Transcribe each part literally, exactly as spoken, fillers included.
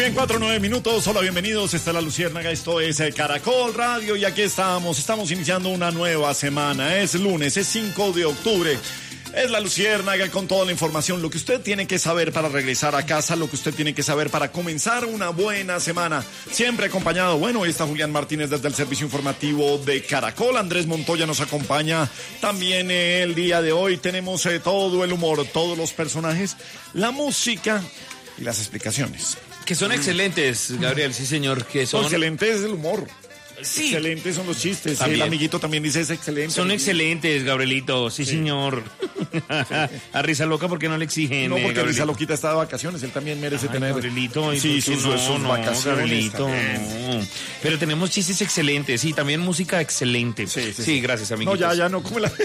bien, cuatro, nueve minutos. Hola, bienvenidos. Esta es La Luciérnaga, esto es Caracol Radio y aquí estamos. Estamos iniciando una nueva semana. Es lunes, es cinco de octubre. Es La Luciérnaga con toda la información, lo que usted tiene que saber para regresar a casa, lo que usted tiene que saber para comenzar una buena semana. Siempre acompañado, bueno, hoy está Julián Martínez desde el servicio informativo de Caracol. Andrés Montoya nos acompaña también eh, el día de hoy. Tenemos eh, todo el humor, todos los personajes, la música y las explicaciones. Que son excelentes, Gabriel, sí señor, que son... Excelente es el humor. Sí. Excelentes son los chistes. También. El amiguito también dice es excelente. Son excelentes, Gabrielito, sí, sí. señor. A risa loca porque no le exigen. No, porque eh, risa loquita está de vacaciones, él también merece Ay, tener. Gabrielito, sí, sí, no, sus no, vacaciones. Gabrielito, no. Pero tenemos chistes excelentes, sí, también música excelente. Sí, sí, sí, sí. gracias, amiguitos. No, ya, ya, no, ¿cómo la...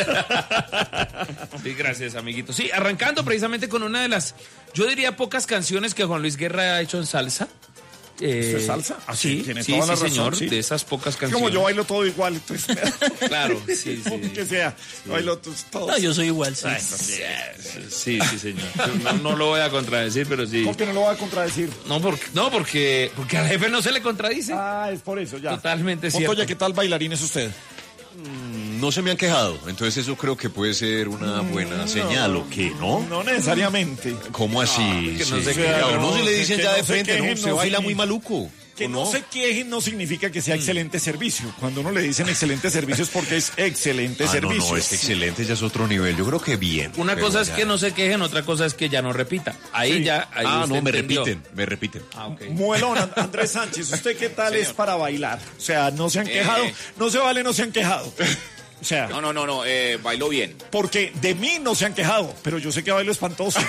Sí, gracias, amiguitos. Sí, arrancando precisamente con una de las, yo diría, pocas canciones que Juan Luis Guerra ha hecho en salsa. Eh, ¿Esto es salsa? Ah, sí, tiene sí, toda sí, la razón, señor, sí. de esas pocas canciones. Como yo bailo todo igual, entonces... Claro, sí, sí. Que sea, sí. Bailo todo. No, yo soy igual, sí. Ay, sí, sí, sí, señor. No, no lo voy a contradecir, pero sí. ¿Por qué no lo voy a contradecir? No, porque, no porque, porque al jefe no se le contradice. Ah, es por eso, ya. Totalmente cierto. Montoya, ¿qué tal bailarín es usted? No se me han quejado, entonces eso creo que puede ser una buena no, señal, ¿o qué, no? No necesariamente. ¿Cómo así? Ah, que no Sí. se Claro, quejen, no, no, se le que- dicen que ya no de se frente, quejen, ¿no? Se no baila significa- muy maluco. Que ¿o no? no? se quejen no significa que sea excelente servicio. Cuando uno le dicen excelente servicio es porque es excelente Ah, no, servicio. no, es excelente, ya es otro nivel. Yo creo que bien. Una pero cosa es ya- que no se quejen, otra cosa es que ya no repita. Ahí Sí. ya, ahí Ah, usted no, me entendió. repiten, me repiten. Ah, ok. Muelón, And- Andrés Sánchez, ¿usted qué tal es para bailar? O sea, no se han quejado, Eh. no se vale, no se han quejado. O sea, No, no, no, no, eh, bailó bien. porque de mí no se han quejado, pero yo sé que bailo espantoso.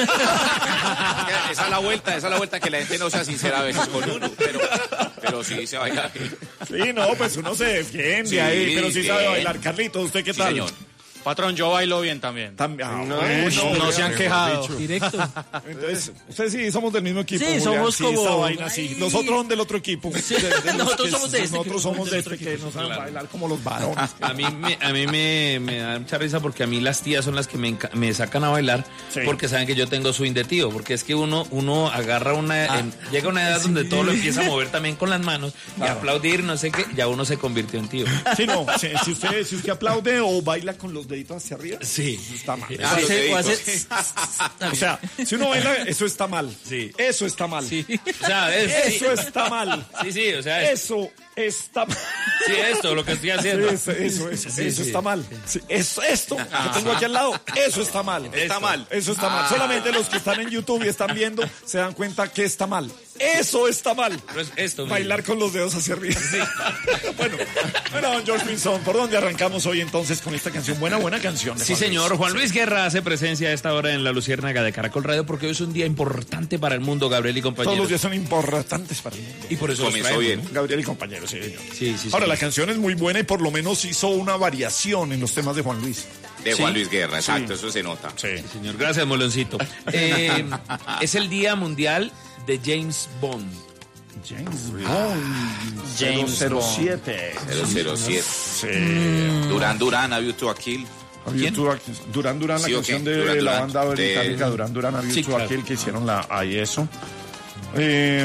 Esa es la vuelta, esa es la vuelta, que la gente no sea sincera a veces con uno, pero, pero sí se baila bien. Sí, no, pues uno se defiende Sí, ahí, pero sí sabe bien. bailar. Carlitos, ¿usted qué Sí, tal? señor. Patrón, yo bailo bien también. También. Ah, No, bueno, no se han mejor quejado. dicho. Directo. Entonces, ustedes sí somos del mismo equipo. Sí, Julián. somos Sí, como- esa vaina, sí. Ay. Nosotros son del otro equipo. De- de los Nosotros que- somos de este Nosotros equipo, somos de del este otro que equipo. no saben Claro. bailar como los varones. A mí, me, a mí me, me da mucha risa porque a mí las tías son las que me, enca- me sacan a bailar Sí. porque saben que yo tengo swing de tío. Porque es que uno, uno agarra una... en- llega a una edad donde todo lo empieza a mover también con las manos y aplaudir, no sé qué, ya uno se convirtió en tío. Sí, no, si, si usted, si usted aplaude o baila con los deditos hacia arriba, Sí. eso está mal. Ah, los Hace- o hace- O sea, si uno baila, eso está mal. Sí. Eso está mal. O sea, es, Eso está mal. sí, sí, o sea, es, Eso está mal. sí, esto, lo que estoy haciendo. Eso, eso, eso, Sí, eso sí. está mal. Sí, eso, esto que tengo aquí al lado, eso está mal. Está Esto, mal. Eso está mal. Solamente los que están en YouTube y están viendo se dan cuenta que está mal. Eso está mal. Pero es esto mismo. Bailar con los dedos hacia arriba. bueno, bueno, don George Pinzón, ¿por dónde arrancamos hoy entonces con esta canción? Buena, buena canción. de Sí, Juan señor. Luis. Juan Luis Guerra hace presencia a esta hora en la Luciérnaga de Caracol Radio porque hoy es un día importante para el mundo, Gabriel y compañeros. Todos los días son importantes para el mundo. Y por eso los Comenzó traemos, bien. Gabriel y compañeros, sí, señor. Sí, sí, Ahora, sí. la canción es muy buena y por lo menos hizo una variación en los temas de Juan Luis. De Juan Sí. Luis Guerra, exacto, eso se nota. Sí. Sí, señor. Gracias, Moloncito. Eh, es el Día Mundial de James Bond. James Bond. James cero cero siete. cero cero siete. Sí. Durán Durán, Have You to a Kill. ¿Quién? Durán Durán, la Sí, ok. canción de Durán la Durán. banda británica De- Durán Durán, Have You Sí, to claro. Aquel, que hicieron la ahí eso. Eh,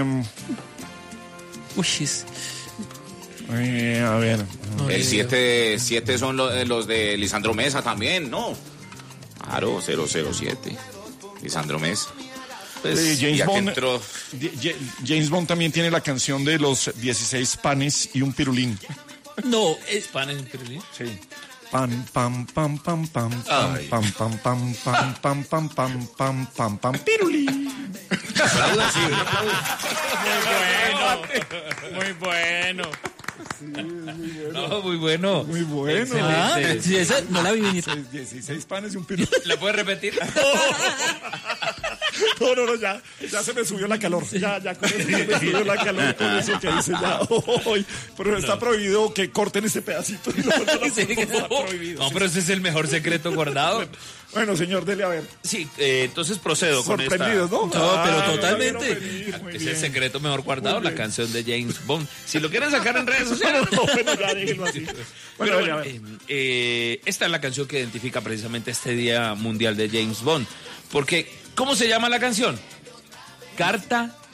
Uy, es- eh, a ver. no le El digo. siete son lo- eh, los de Lisandro Mesa también, ¿no? Claro, cero cero siete. Lisandro Mesa. Eh, Y James aquí Bond. entró- Di- J- James Bond también tiene la canción de los dieciséis panes y un pirulín. No, es, ¿Pan en Pirulín? Sí. Pam, pam, pam, pam, pam, pam, Ay. pam, pam, pam, pam, pam, pam, pam, pam, pam, pam, pirulín. Muy bueno. No, muy bueno. Muy bueno. ah, Excelente. sí, esa no la vi venir. dieciséis panes y un pirulín. ¿Le puedes repetir? No, no, no, ya, ya se me subió la calor. Ya, ya, con eso se me subió la calor con eso que dice ya. Hoy, pero está prohibido que corten ese pedacito. No, no, no, Sí, no, está prohibido. No, pero ese es el mejor secreto guardado. Bueno, señor, dele a ver. Sí, eh, entonces procedo con esta. Sorprendidos, ¿no? No, pero Ah, totalmente. ya vieron venir, muy Es bien. el secreto mejor guardado, Muy la bien. canción de James Bond. Si lo quieren sacar en redes sociales. No, bueno, ya déjenlo así. Pero Bueno, dele a bueno, ver. eh, eh, esta es la canción que identifica precisamente este Día Mundial de James Bond. Porque, ¿cómo se llama la canción? Carta